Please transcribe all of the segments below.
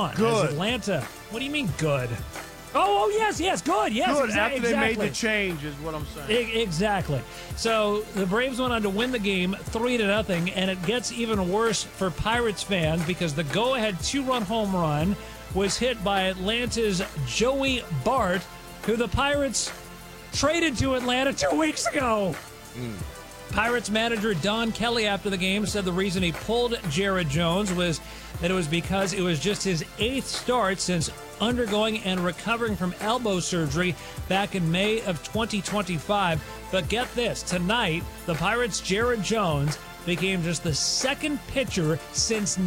on. Good. As Atlanta. What do you mean good? Oh, yes, good. Yes, Good. exactly. After they made the change is what I'm saying. Exactly. So the Braves went on to win the game 3-0, and it gets even worse for Pirates fans because the go-ahead 2-run home run was hit by Atlanta's Joey Bart, who the Pirates traded to Atlanta 2 weeks ago. Pirates manager Don Kelly after the game said the reason he pulled Jared Jones was that it was because it was just his 8th start since undergoing and recovering from elbow surgery back in May of 2025. But get this, tonight, the Pirates' Jared Jones became just the second pitcher since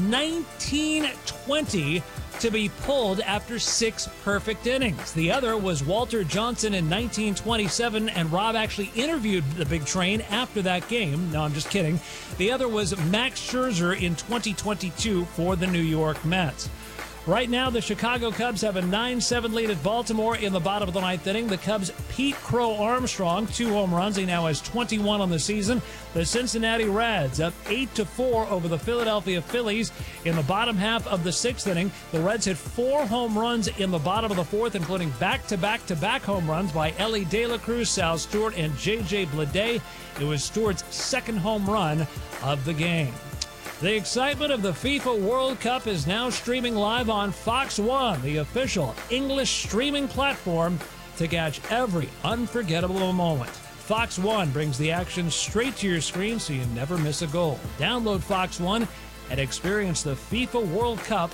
1920 to be pulled after 6 perfect innings. The other was Walter Johnson in 1927, and Rob actually interviewed the Big Train after that game. No, I'm just kidding. The other was Max Scherzer in 2022 for the New York Mets. Right now, the Chicago Cubs have a 9-7 lead at Baltimore in the bottom of the 9th inning. The Cubs' Pete Crow Armstrong, 2 home runs. He now has 21 on the season. The Cincinnati Reds up 8-4 over the Philadelphia Phillies in the bottom half of the 6th inning. The Reds hit 4 home runs in the bottom of the 4th, including back-to-back-to-back home runs by Ellie De La Cruz, Sal Stewart, and J.J. Bleday. It was Stewart's 2nd home run of the game. The excitement of the FIFA World Cup is now streaming live on Fox One, the official English streaming platform, to catch every unforgettable moment. Fox One brings the action straight to your screen so you never miss a goal. Download Fox One and experience the FIFA World Cup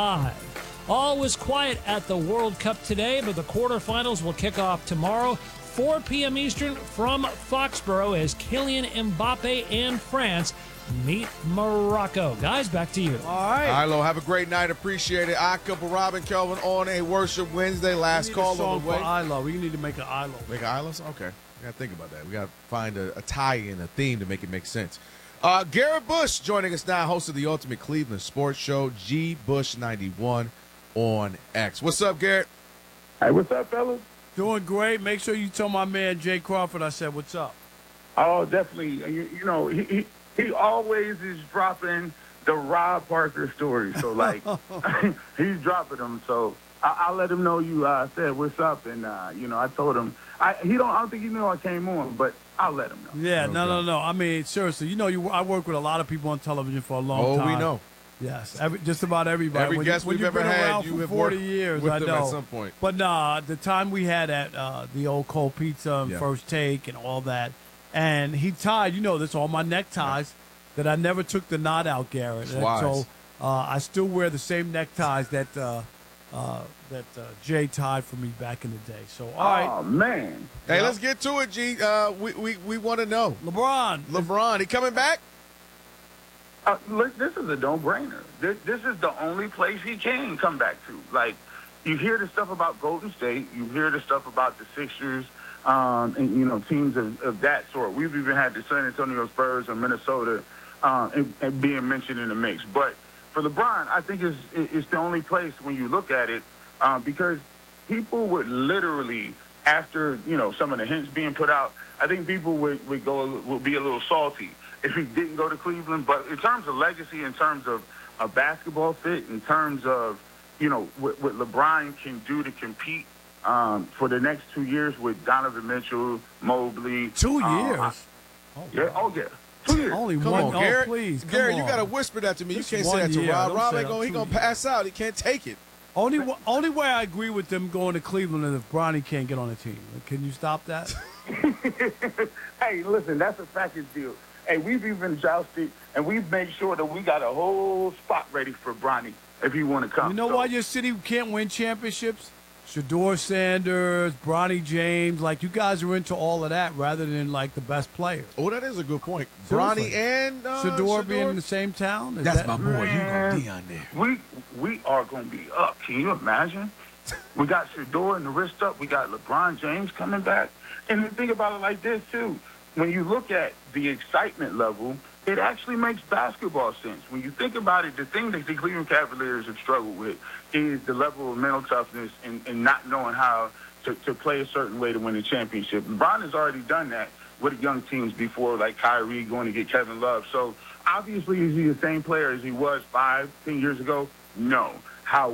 live. All was quiet at the World Cup today, but the quarterfinals will kick off tomorrow, 4 p.m. Eastern from Foxborough, as Kylian Mbappe and France meet Morocco. Guys, back to you. All right. All right, Lo, have a great night. Appreciate it. I, Couple Robin Kelvin on a Worship Wednesday. Last call on the way. ILO. We need to make an ILO. Make an ILO? Okay. We got to think about that. We got to find a tie-in, a theme to make it make sense. Garrett Bush joining us now, host of the Ultimate Cleveland Sports Show, G Bush 91 on X. What's up, Garrett? Hey, what's up, fellas? Doing great. Make sure you tell my man Jay Crawford I said what's up. Oh, definitely. You know, he always is dropping the Rob Parker story. So, like, he's dropping them. So I'll let him know you said what's up. And, you know, I told him. I don't think he knew I came on, but I'll let him know. Yeah, Okay. no. I mean, seriously, you know, I work with a lot of people on television for a long time. Oh, we know. Yes, just about everybody. Every guest we've ever had, you have 40 worked years, with I them know. at some point. But nah, the time we had at the old Cold Pizza and First Take and all that, and he tied, you know this, all my neckties that I never took the knot out, Garrett. And Wise. so I still wear the same neckties that Jay tied for me back in the day. So, all right. Oh, man. Hey, let's get to it, G. We want to know. LeBron, he coming back? Look, this is a no-brainer. This is the only place he can come back to. Like, you hear the stuff about Golden State. You hear the stuff about the Sixers, and, you know, teams of that sort. We've even had the San Antonio Spurs and Minnesota and being mentioned in the mix. But for LeBron, I think it's the only place when you look at it, because people would literally, after, you know, some of the hints being put out, I think people would be a little salty if he didn't go to Cleveland. But in terms of legacy, in terms of a basketball fit, in terms of, you know, what LeBron can do to compete for the next 2 years with Donovan Mitchell, Mobley. 2 years? Yeah, 2 years. Only Come one. on, Garrett. Please, Garrett, you got to whisper that to me. Just you can't say that to 1 year. Rob. Don't Rob say ain't that. going to pass out. He can't take it. Only way I agree with them going to Cleveland is if Bronny can't get on the team. Can you stop that? Hey, listen, that's a package deal. Hey, we've even jousted, and we've made sure that we got a whole spot ready for Bronny if he want to come. You know why your city can't win championships? Shador Sanders, Bronny James, like you guys are into all of that rather than like the best players. Oh, that is a good point. Seriously. Bronny and Shador being in the same town? That's my boy. You gonna be on there. We are going to be up. Can you imagine? We got Shador and the wrist up. We got LeBron James coming back. And the thing about it like this, too. When you look at the excitement level, it actually makes basketball sense. When you think about it, the thing that the Cleveland Cavaliers have struggled with is the level of mental toughness and not knowing how to play a certain way to win a championship. LeBron has already done that with young teams before, like Kyrie going to get Kevin Love. So obviously, is he the same player as he was 5, 10 years ago? No. How